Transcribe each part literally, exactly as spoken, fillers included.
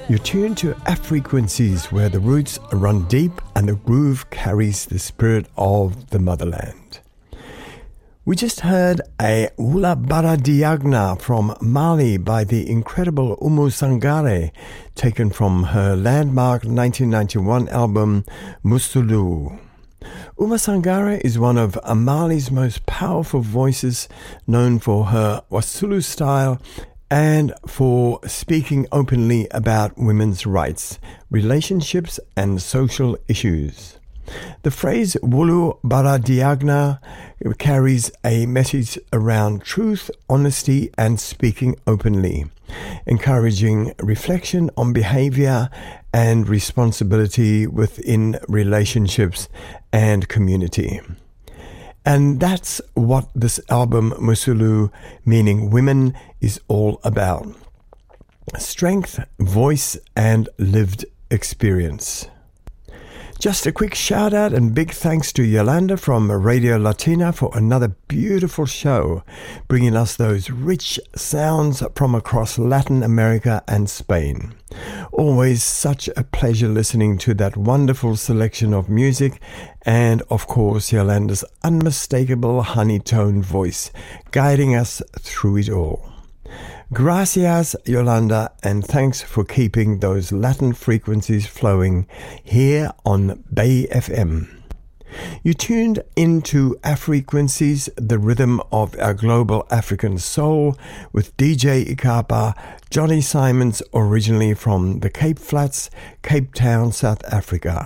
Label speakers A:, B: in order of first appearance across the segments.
A: You're tuned to Frequencies, where the roots run deep and the groove carries the spirit of the motherland. We just heard a Wula Bara Diagna from Mali by the incredible Oumou Sangaré, taken from her landmark nineteen ninety-one album Moussoulou. Oumou Sangaré is one of Mali's most powerful voices, known for her Wassoulou style and for speaking openly about women's rights, relationships, and social issues. The phrase Wulu Bara Diagna carries a message around truth, honesty, and speaking openly, encouraging reflection on behavior and responsibility within relationships and community. And that's what this album, Moussoulou, meaning women, is all about. Strength, voice, and lived experience. Just a quick shout out and big thanks to Yolanda from Radio Latina for another beautiful show, bringing us those rich sounds from across Latin America and Spain. Always such a pleasure listening to that wonderful selection of music, and of course Yolanda's unmistakable honey-toned voice guiding us through it all. Gracias, Yolanda, and thanks for keeping those Latin frequencies flowing here on Bay F M. You tuned into Frequencies, the rhythm of our global African soul, with D J Ikapa, Johnny Simons, originally from the Cape Flats, Cape Town, South Africa.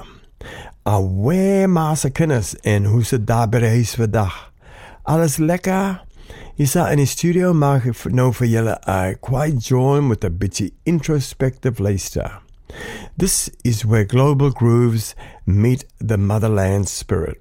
A: Awe Maase Kinders en hoe se daar by die huis vandag. Alles lekker? Hier in die studio maak ek nou vir julle 'n quiet join with a bitchy introspective luister. This is where global grooves meet the motherland spirit.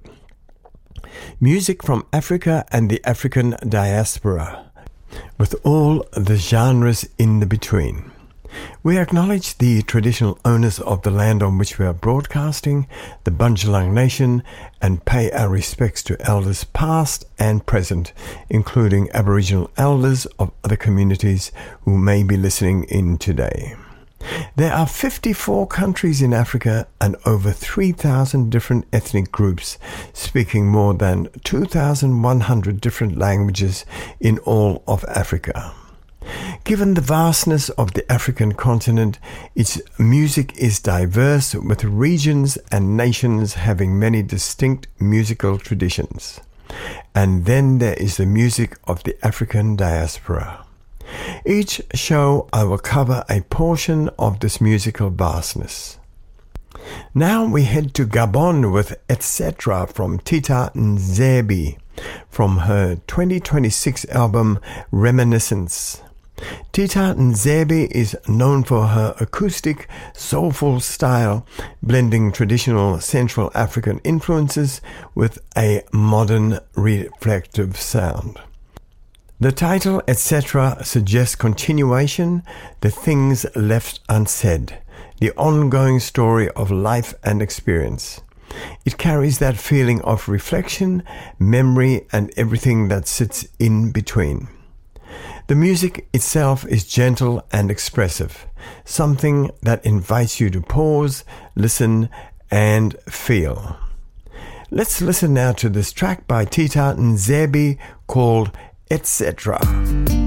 A: Music from Africa and the African diaspora, with all the genres in the between. We acknowledge the traditional owners of the land on which we are broadcasting, the Bundjalung Nation, and pay our respects to elders past and present, including Aboriginal elders of other communities who may be listening in today. There are fifty-four countries in Africa and over three thousand different ethnic groups, speaking more than two thousand one hundred different languages in all of Africa. Given the vastness of the African continent, its music is diverse, with regions and nations having many distinct musical traditions. And then there is the music of the African diaspora. Each show I will cover a portion of this musical vastness. Now we head to Gabon with Et cetera from Tita Nzebi from her twenty twenty-six album Reminiscence. Tita Nzebi is known for her acoustic, soulful style, blending traditional Central African influences with a modern, reflective sound. The title, et cetera, suggests continuation, the things left unsaid, the ongoing story of life and experience. It carries that feeling of reflection, memory, and everything that sits in between. The music itself is gentle and expressive, something that invites you to pause, listen, and feel. Let's listen now to this track by Tita Nzebi called Et cetera.